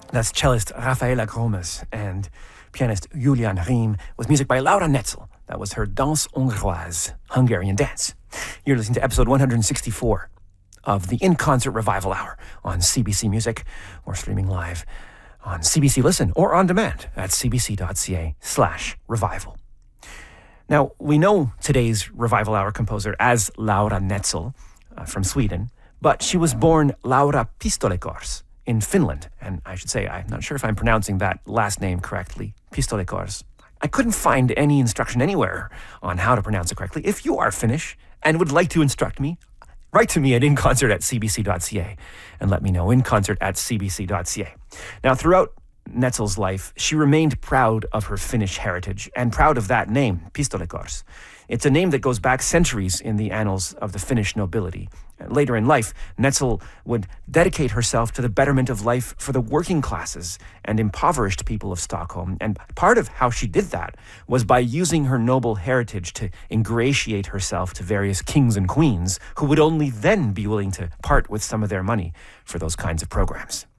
That's cellist Rafaela Gomes and pianist Julian Riem with music by Laura Netzel. That was her Danse Hongroise, Hungarian dance. You're listening to episode 164 of the In Concert Revival Hour on CBC Music, or streaming live on CBC Listen or on demand at cbc.ca/revival. Now, we know today's Revival Hour composer as Laura Netzel from Sweden, but she was born Laura Pistolekors in Finland. And I should say, I'm not sure if I'm pronouncing that last name correctly, Pistolekors. I couldn't find any instruction anywhere on how to pronounce it correctly. If you are Finnish and would like to instruct me, write to me at inconcert@cbc.ca and let me know, inconcert@cbc.ca. Now, throughout Netzel's life, she remained proud of her Finnish heritage and proud of that name, Pistolekors. It's a name that goes back centuries in the annals of the Finnish nobility. Later in life, Netzel would dedicate herself to the betterment of life for the working classes and impoverished people of Stockholm. And part of how she did that was by using her noble heritage to ingratiate herself to various kings and queens who would only then be willing to part with some of their money for those kinds of programs.